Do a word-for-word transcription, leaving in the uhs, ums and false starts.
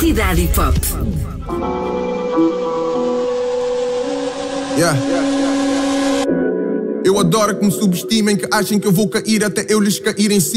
Cidade Hip Hop. Yeah. Eu adoro que me subestimem, que achem que eu vou cair até eu lhes cair em cima.